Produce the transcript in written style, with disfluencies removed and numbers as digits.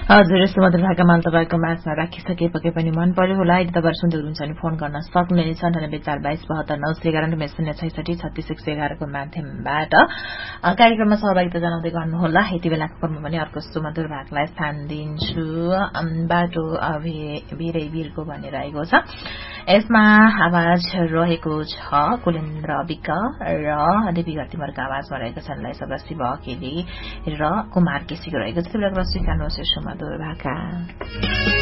हजुर सुमधुर भाकामा तपाईको माझमा राखिसके पके पनि मन पर्यो होला। यदि तपाईहरु सुन्दै हुनुहुन्छ भने फोन गर्न सक्नुहुनेछ 9842279066 को माध्यमबाट कार्यक्रममा सहभागिता जनाउँदै गर्नुहोला। यति बेलाको क्रममा पनि अर्को सुमधुर भागलाई स्थान दिन्छु। बाटो भिरै वीरको भनेर आएको छ। यसमा आवाज रहेको छ कुलेन्द्र विक र देवी घरतिमरको आवाजमा रहेको छ सब शिव अकेली र कुमार केसीको रहेको छ। स्वीकार्नुहोस् सुमधुर भाका।